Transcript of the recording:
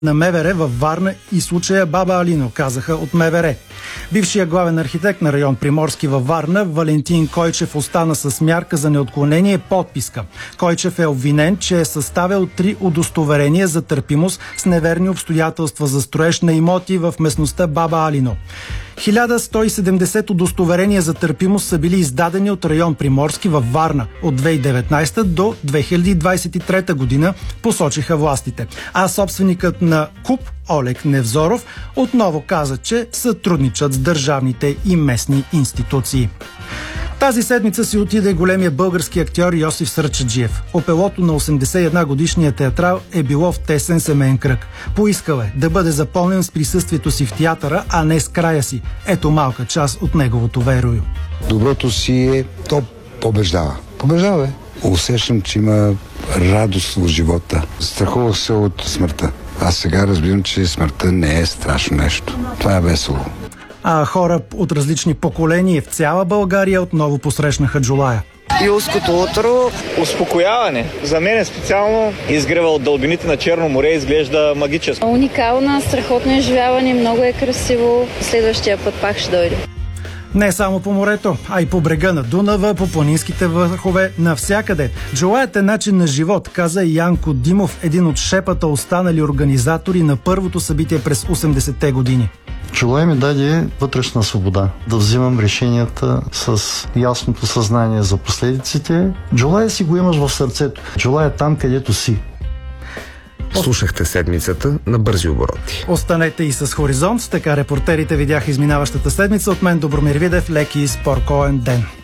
на МВР във Варна и случая Баба Алино, казаха от МВР. Бившият главен архитект на район Приморски във Варна, Валентин Койчев, остана с мярка за неотклонение подписка. Койчев е обвинен, че е съставил 3 удостоверения за търпимост с неверни обстоятелства за строеж на имоти в местността Баба Алино. 1170 удостоверения за търпимост са били издадени от район Приморски във Варна от 2019 до 2023 година, посочиха властите. А собственикът на КУП Олег Невзоров отново каза, че сътрудничат с държавните и местни институции. Тази седмица си отиде големия български актьор Йосиф Сърчаджиев. Опелото на 81-годишния театрал е било в тесен семейен кръг. Поискал е да бъде запълнен с присъствието си в театъра, а не с края си. Ето малка част от неговото верою. Доброто си е, то побеждава. Побеждава, бе. Усещам, че има радост в живота. Страхувах се от смъртта. Аз сега разбирам, че смъртта не е страшно нещо. Това е весело. А хора от различни поколения в цяла България отново посрещнаха Джулая. Юлското утро. Успокояване. За мен специално изгрева от дълбините на Черно море изглежда магическо. Уникална, страхотно изживяване, много е красиво. Следващия път пак ще дойде. Не само по морето, а и по брега на Дунава, по планинските върхове, навсякъде. Джулаят е начин на живот, каза Янко Димов, един от шепата останали организатори на първото събитие през 80-те години. Джулай ми даде вътрешна свобода, да взимам решенията с ясното съзнание за последиците. Джулай си го имаш в сърцето. Джулай е там, където си. Слушахте седмицата на Бързи обороти. Останете и с Хоризонт, така репортерите видяха изминаващата седмица. От мен Добромир Видев, леки и спокоен ден.